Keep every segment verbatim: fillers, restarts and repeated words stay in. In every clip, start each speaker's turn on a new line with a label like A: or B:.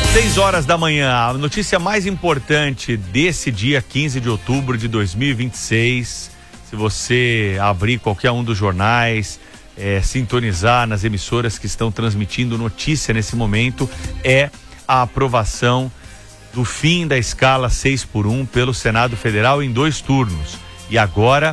A: seis horas da manhã, a notícia mais importante desse dia quinze de outubro de dois mil e vinte e seis, se você abrir qualquer um dos jornais, é, sintonizar nas emissoras que estão transmitindo notícia nesse momento, é a aprovação do fim da escala seis por um pelo Senado Federal em dois turnos. E agora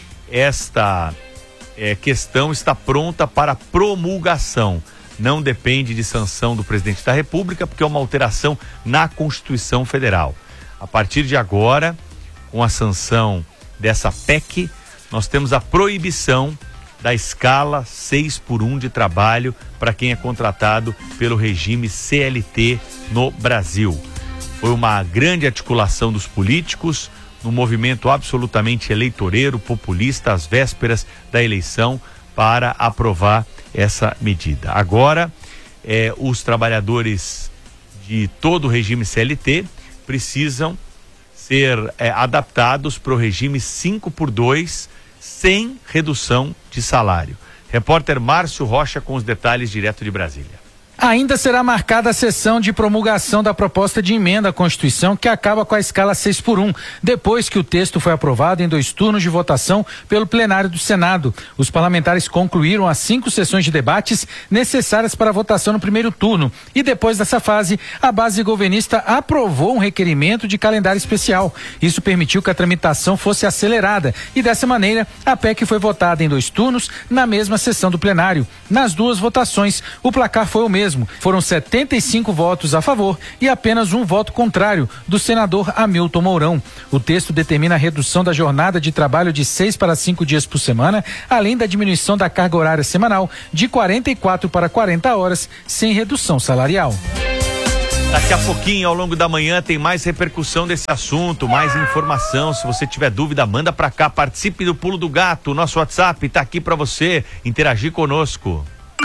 A: esta é, questão está pronta para promulgação. Não depende de sanção do presidente da República, porque é uma alteração na Constituição Federal. A partir de agora, com a sanção dessa P E C, nós temos a proibição da escala seis por um de trabalho para quem é contratado pelo regime C L T no Brasil. Foi uma grande articulação dos políticos, num movimento absolutamente eleitoreiro, populista, às vésperas da eleição, para aprovar essa medida. Agora, eh, os trabalhadores de todo o regime C L T precisam ser eh, adaptados para o regime cinco por dois, sem redução de salário. Repórter Márcio Rocha com os detalhes direto de Brasília.
B: Ainda será marcada a sessão de promulgação da proposta de emenda à Constituição que acaba com a escala seis por um, depois que o texto foi aprovado em dois turnos de votação pelo plenário do Senado. Os parlamentares concluíram as cinco sessões de debates necessárias para a votação no primeiro turno e depois dessa fase, a base governista aprovou um requerimento de calendário especial. Isso permitiu que a tramitação fosse acelerada e dessa maneira a P E C foi votada em dois turnos na mesma sessão do plenário. Nas duas votações, o placar foi o mesmo. Foram setenta e cinco votos a favor e apenas um voto contrário do senador Hamilton Mourão. O texto determina a redução da jornada de trabalho de seis para cinco dias por semana, além da diminuição da carga horária semanal de quarenta e quatro para quarenta horas, sem redução salarial.
A: Daqui a pouquinho, ao longo da manhã, tem mais repercussão desse assunto, mais informação. Se você tiver dúvida, manda pra cá, participe do Pulo do Gato. O nosso WhatsApp tá aqui pra você interagir conosco.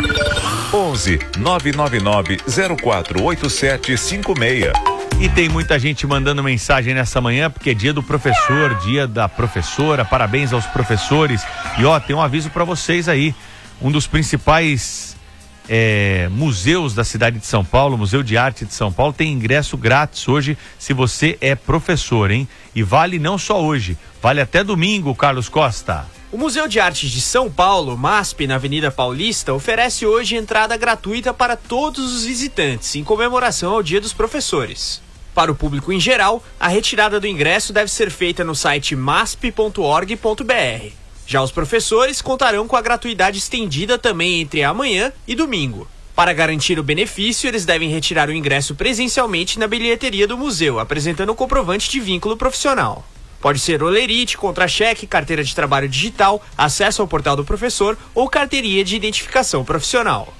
C: onze nove nove nove zero quatro oito sete cinco seis.
A: E tem muita gente mandando mensagem nessa manhã, porque é dia do professor, dia da professora, parabéns aos professores. E ó, tem um aviso para vocês aí, um dos principais é, museus da cidade de São Paulo, Museu de Arte de São Paulo, tem ingresso grátis hoje se você é professor, hein? E vale não só hoje, vale até domingo, Carlos Costa.
D: O Museu de Artes de São Paulo, MASP, na Avenida Paulista, oferece hoje entrada gratuita para todos os visitantes, em comemoração ao Dia dos Professores. Para o público em geral, a retirada do ingresso deve ser feita no site masp ponto org ponto br. Já os professores contarão com a gratuidade estendida também entre amanhã e domingo. Para garantir o benefício, eles devem retirar o ingresso presencialmente na bilheteria do museu, apresentando o comprovante de vínculo profissional. Pode ser olerite, contra-cheque, carteira de trabalho digital, acesso ao portal do professor ou carteirinha de identificação profissional.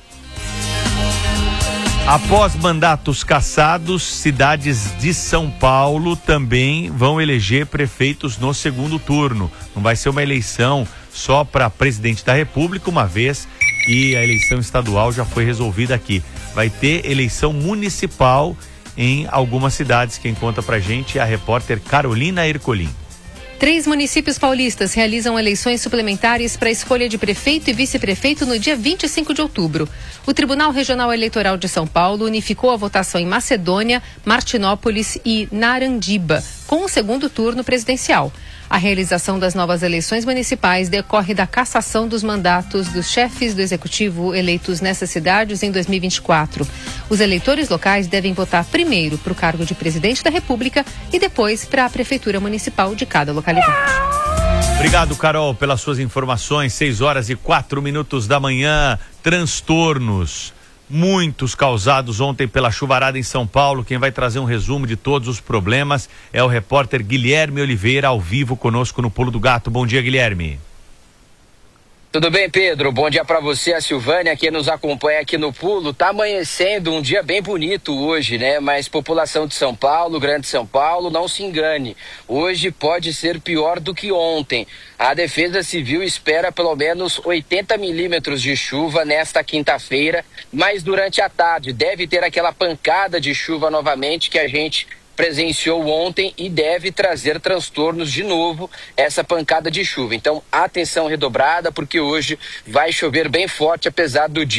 A: Após mandatos cassados, cidades de São Paulo também vão eleger prefeitos no segundo turno. Não vai ser uma eleição só para presidente da República, uma vez que a eleição estadual já foi resolvida aqui. Vai ter eleição municipal em algumas cidades. Quem conta pra gente é a repórter Carolina Ercolim.
E: Três municípios paulistas realizam eleições suplementares para a escolha de prefeito e vice-prefeito no dia vinte e cinco de outubro. O Tribunal Regional Eleitoral de São Paulo unificou a votação em Macedônia, Martinópolis e Narandiba, com o segundo turno presidencial. A realização das novas eleições municipais decorre da cassação dos mandatos dos chefes do executivo eleitos nessas cidades em dois mil e vinte e quatro. Os eleitores locais devem votar primeiro para o cargo de presidente da República e depois para a prefeitura municipal de cada localidade.
A: Obrigado, Carol, pelas suas informações. seis horas e quatro minutos da manhã. Transtornos, muitos causados ontem pela chuvarada em São Paulo. Quem vai trazer um resumo de todos os problemas é o repórter Guilherme Oliveira, ao vivo conosco no Pulo do Gato. Bom dia, Guilherme.
F: Tudo bem, Pedro? Bom dia para você, a Silvânia, que nos acompanha aqui no Pulo. Tá amanhecendo um dia bem bonito hoje, né? Mas população de São Paulo, Grande São Paulo, não se engane. Hoje pode ser pior do que ontem. A Defesa Civil espera pelo menos oitenta milímetros de chuva nesta quinta-feira, mas durante a tarde deve ter aquela pancada de chuva novamente que a gente presenciou ontem e deve trazer transtornos de novo, essa pancada de chuva. Então, atenção redobrada, porque hoje vai chover bem forte, apesar do dia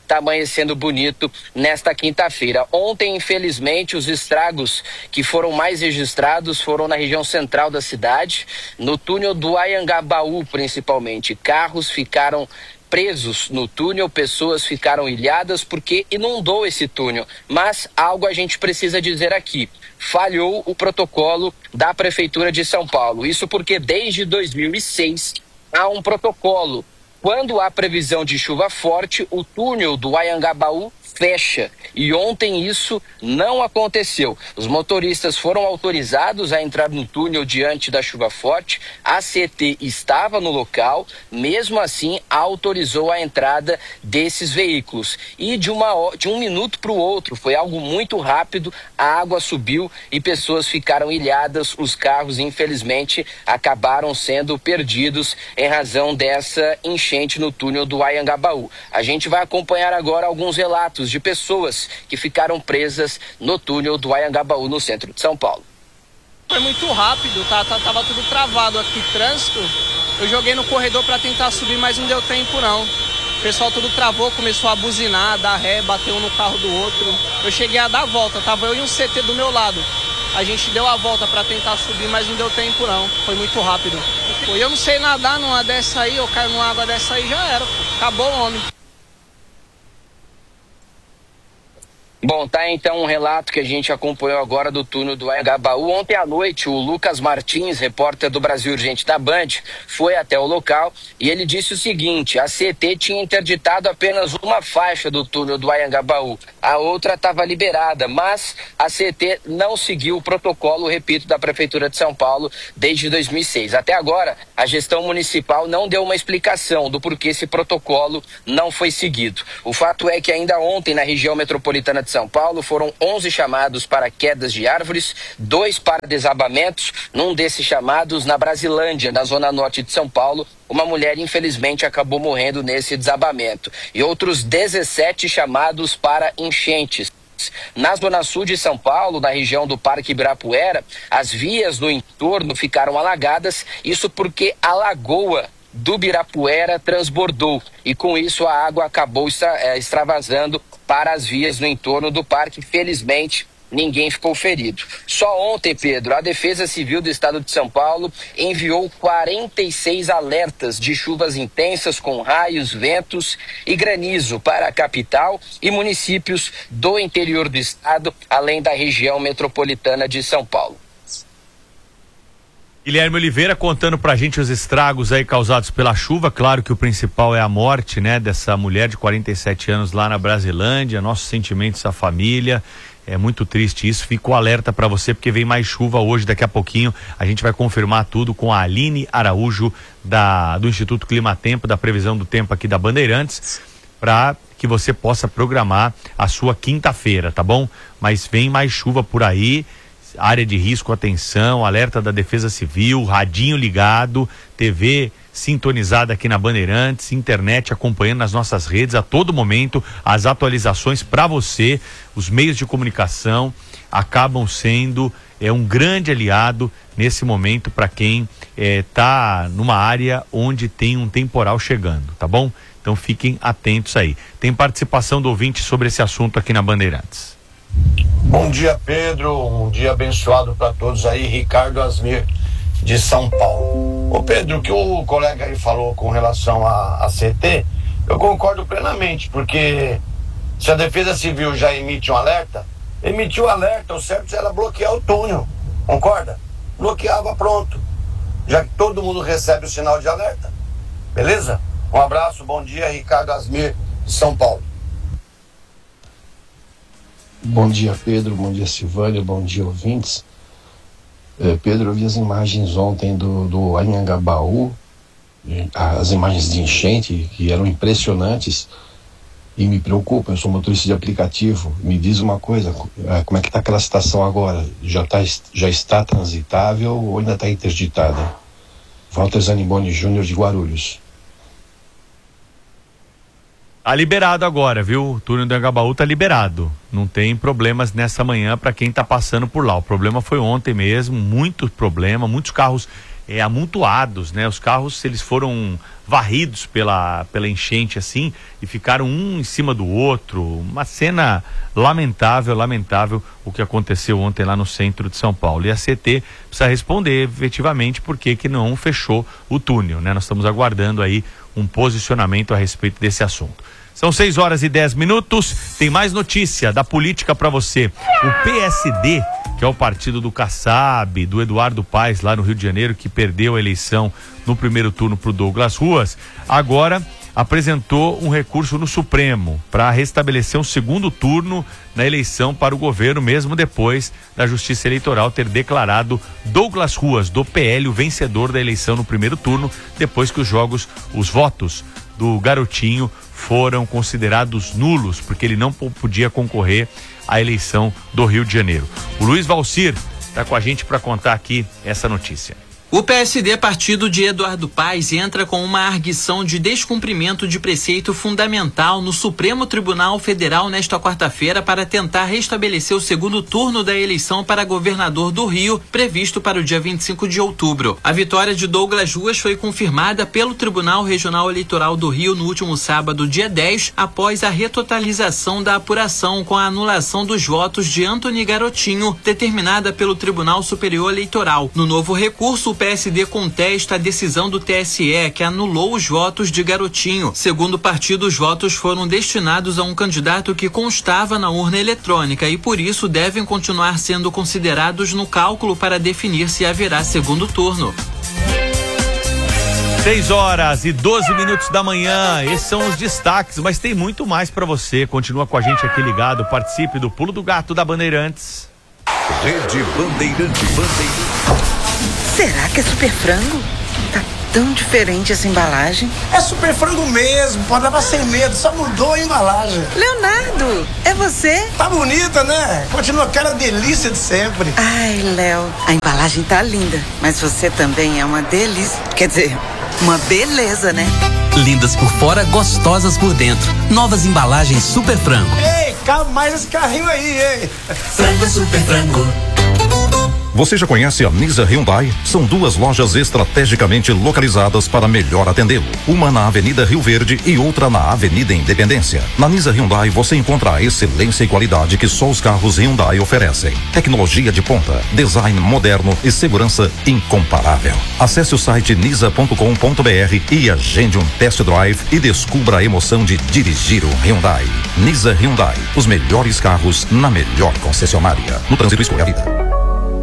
F: está amanhecendo bonito nesta quinta-feira. Ontem, infelizmente, os estragos que foram mais registrados foram na região central da cidade, no túnel do Anhangabaú, principalmente. Carros ficaram presos no túnel, pessoas ficaram ilhadas porque inundou esse túnel. Mas algo a gente precisa dizer aqui: falhou o protocolo da Prefeitura de São Paulo. Isso porque desde dois mil e seis há um protocolo. Quando há previsão de chuva forte, o túnel do Anhangabaú fecha. E ontem isso não aconteceu. Os motoristas foram autorizados a entrar no túnel diante da chuva forte. A C T estava no local, mesmo assim autorizou a entrada desses veículos. E de, uma, de um minuto para o outro, foi algo muito rápido, a água subiu e pessoas ficaram ilhadas. Os carros, infelizmente, acabaram sendo perdidos em razão dessa enchente no túnel do Anhangabaú. A gente vai acompanhar agora alguns relatos de pessoas que ficaram presas no túnel do Anhangabaú, no centro de São Paulo.
G: Foi muito rápido, tá, tá, tava tudo travado aqui, trânsito. Eu joguei no corredor para tentar subir, mas não deu tempo não. O pessoal tudo travou, começou a buzinar, dar ré, bateu um no carro do outro. Eu cheguei a dar a volta, tava eu e um C T do meu lado. A gente deu a volta para tentar subir, mas não deu tempo não. Foi muito rápido. Pô, eu não sei nadar numa dessa aí, eu caio numa água dessa aí, já era, pô. Acabou o homem.
F: Bom, tá então um relato que a gente acompanhou agora do túnel do Anhangabaú. Ontem à noite, o Lucas Martins, repórter do Brasil Urgente da Band, foi até o local e ele disse o seguinte: a C T tinha interditado apenas uma faixa do túnel do Anhangabaú, a outra estava liberada, mas a C T não seguiu o protocolo, repito, da Prefeitura de São Paulo desde dois mil e seis. Até agora, a gestão municipal não deu uma explicação do porquê esse protocolo não foi seguido. O fato é que ainda ontem, na região metropolitana de São Paulo, foram onze chamados para quedas de árvores, dois para desabamentos. Num desses chamados, na Brasilândia, na zona norte de São Paulo, uma mulher infelizmente acabou morrendo nesse desabamento. E outros dezessete chamados para enchentes. Na zona sul de São Paulo, na região do Parque Ibirapuera, as vias no entorno ficaram alagadas, isso porque a lagoa do Ibirapuera transbordou e com isso a água acabou extra, extravasando para as vias no entorno do parque. Felizmente, ninguém ficou ferido. Só ontem, Pedro, a Defesa Civil do Estado de São Paulo enviou quarenta e seis alertas de chuvas intensas com raios, ventos e granizo para a capital e municípios do interior do estado, além da região metropolitana de São Paulo.
A: Guilherme Oliveira contando pra gente os estragos aí causados pela chuva. Claro que o principal é a morte, né, dessa mulher de quarenta e sete anos lá na Brasilândia. Nossos sentimentos à família. É muito triste isso. Fico alerta pra você porque vem mais chuva hoje. Daqui a pouquinho a gente vai confirmar tudo com a Aline Araújo da, do Instituto Climatempo, da previsão do tempo aqui da Bandeirantes, pra que você possa programar a sua quinta-feira, tá bom? Mas vem mais chuva por aí. Área de risco, atenção, alerta da Defesa Civil, radinho ligado, T V sintonizada aqui na Bandeirantes, internet acompanhando nas nossas redes a todo momento, as atualizações para você. Os meios de comunicação acabam sendo é, um grande aliado nesse momento para quem está é, numa área onde tem um temporal chegando, tá bom? Então fiquem atentos aí. Tem participação do ouvinte sobre esse assunto aqui na Bandeirantes.
H: Bom dia, Pedro, um dia abençoado para todos aí. Ricardo Asmir de São Paulo. Ô Pedro, o que o colega aí falou com relação à C T, eu concordo plenamente, porque se a Defesa Civil já emite um alerta, emitiu o alerta, o certo era bloquear o túnel, concorda? Bloqueava, pronto, já que todo mundo recebe o sinal de alerta, beleza? Um abraço, bom dia, Ricardo Asmir de São Paulo.
I: Bom dia, Pedro, bom dia, Silvânia, bom dia, ouvintes. É, Pedro, eu vi as imagens ontem do, do Anhangabaú, as imagens de enchente, que eram impressionantes e me preocupam. Eu sou motorista de aplicativo. Me diz uma coisa, como é que está aquela situação agora? Já, tá, já está transitável ou ainda está interditada? Walter Zaniboni Júnior de Guarulhos.
A: Tá liberado agora, viu? O túnel do Anhangabaú tá liberado. Não tem problemas nessa manhã para quem tá passando por lá. O problema foi ontem mesmo, muito problema, muitos carros é, amontoados, né? Os carros, eles foram varridos pela, pela enchente assim, e ficaram um em cima do outro. Uma cena lamentável, lamentável o que aconteceu ontem lá no centro de São Paulo. E a C T precisa responder efetivamente por que que não fechou o túnel, né? Nós estamos aguardando aí um posicionamento a respeito desse assunto. São seis horas e dez minutos, tem mais notícia da política para você. O P S D, que é o partido do Kassab, do Eduardo Paes, lá no Rio de Janeiro, que perdeu a eleição no primeiro turno para o Douglas Ruas, agora apresentou um recurso no Supremo para restabelecer um segundo turno na eleição para o governo, mesmo depois da Justiça Eleitoral ter declarado Douglas Ruas, do P L, o vencedor da eleição no primeiro turno, depois que os jogos, os votos do garotinho foram considerados nulos, porque ele não podia concorrer à eleição do Rio de Janeiro. O Luiz Valcir está com a gente para contar aqui essa notícia.
J: O P S D, partido de Eduardo Paes, entra com uma arguição de descumprimento de preceito fundamental no Supremo Tribunal Federal nesta quarta-feira para tentar restabelecer o segundo turno da eleição para governador do Rio, previsto para o dia vinte e cinco de outubro. A vitória de Douglas Ruas foi confirmada pelo Tribunal Regional Eleitoral do Rio no último sábado, dia dez, após a retotalização da apuração com a anulação dos votos de Antony Garotinho, determinada pelo Tribunal Superior Eleitoral. No novo recurso, o P S D contesta a decisão do T S E, que anulou os votos de Garotinho. Segundo o partido, os votos foram destinados a um candidato que constava na urna eletrônica e, por isso, devem continuar sendo considerados no cálculo para definir se haverá segundo turno.
A: seis horas e doze minutos da manhã, esses são os destaques, mas tem muito mais para você. Continua com a gente aqui ligado, participe do Pulo do Gato da Bandeirantes.
C: Rede Bandeirantes. Bandeirantes.
K: Será que é super frango? Tá tão diferente essa embalagem.
L: É super frango mesmo, pode levar sem medo, só mudou a embalagem.
K: Leonardo, é você?
L: Tá bonita, né? Continua aquela delícia de sempre.
K: Ai, Léo, a embalagem tá linda, mas você também é uma delícia. Quer dizer, uma beleza, né?
M: Lindas por fora, gostosas por dentro. Novas embalagens Super Frango.
L: Ei, cabe mais esse carrinho aí, hein?
M: Frango Super Frango.
N: Você já conhece a Nisa Hyundai? São duas lojas estrategicamente localizadas para melhor atendê-lo. Uma na Avenida Rio Verde e outra na Avenida Independência. Na Nisa Hyundai você encontra a excelência e qualidade que só os carros Hyundai oferecem. Tecnologia de ponta, design moderno e segurança incomparável. Acesse o site nisa ponto com ponto br e agende um test drive e descubra a emoção de dirigir um Hyundai. Nisa Hyundai, os melhores carros na melhor concessionária. No trânsito, escolha a vida.